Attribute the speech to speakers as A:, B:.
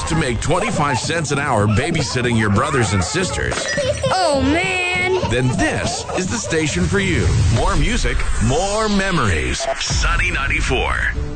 A: used to make 25 cents an hour babysitting your brothers and sisters,
B: Oh, man.
A: then this is the station for you. More music, more memories. Sunny 94.